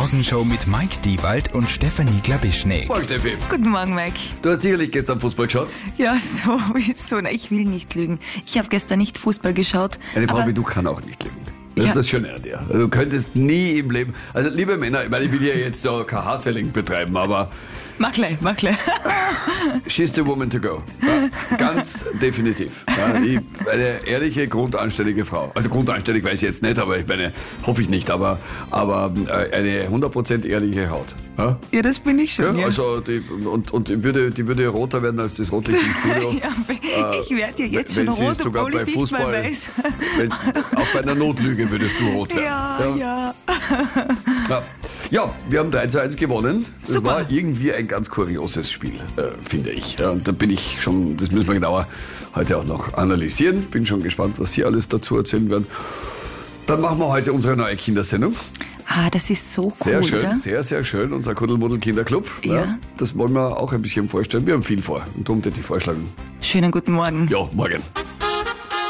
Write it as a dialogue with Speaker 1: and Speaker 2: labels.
Speaker 1: Morgenshow mit Mike Diewald und Stefanie Glabischnik.
Speaker 2: Morgen, Steffi.
Speaker 3: Guten Morgen, Mike.
Speaker 2: Du hast sicherlich gestern Fußball geschaut.
Speaker 3: Ja, so. Na, ich will nicht lügen. Ich habe gestern nicht Fußball geschaut.
Speaker 2: Eine Frau
Speaker 3: aber
Speaker 2: wie du kann auch nicht lügen. Das
Speaker 3: Ja.
Speaker 2: ist das Schöne an dir. Also, du könntest nie im Leben... Also, liebe Männer, ich meine, ich will ja jetzt so kein Hardselling betreiben, aber
Speaker 3: Mach gleich.
Speaker 2: she's the woman to go. Ja, ganz definitiv. Ja, eine ehrliche, grundanständige Frau. Also grundanständig weiß ich jetzt nicht, aber ich meine, hoffe ich nicht, aber eine 100% ehrliche Haut. Ja?
Speaker 3: Ja, das bin ich schon.
Speaker 2: Ja,
Speaker 3: Ja.
Speaker 2: also die würde roter werden als das Rotlicht im Studio.
Speaker 3: Ja, ich werde ja jetzt
Speaker 2: wenn
Speaker 3: schon
Speaker 2: sie
Speaker 3: rot,
Speaker 2: sogar
Speaker 3: obwohl
Speaker 2: bei
Speaker 3: ich nicht mal
Speaker 2: Fußball-
Speaker 3: weiß.
Speaker 2: Auch bei einer Notlüge würdest du rot werden.
Speaker 3: Ja.
Speaker 2: Ja, wir haben 3:1 gewonnen. Das
Speaker 3: Super.
Speaker 2: war irgendwie ein ganz kurioses Spiel, finde ich. Ja, und da bin ich schon, das müssen wir genauer heute auch noch analysieren. Bin schon gespannt, was Sie alles dazu erzählen werden. Dann machen wir heute unsere neue Kindersendung.
Speaker 3: Ah, das ist so cool,
Speaker 2: Sehr schön,
Speaker 3: oder?
Speaker 2: sehr, sehr schön. Unser Kuddelmuddel Kinderclub.
Speaker 3: Ja.
Speaker 2: Das wollen wir auch ein bisschen vorstellen. Wir haben viel vor. Und darum hätte ich vorschlagen.
Speaker 3: Schönen guten Morgen.
Speaker 2: Ja, morgen.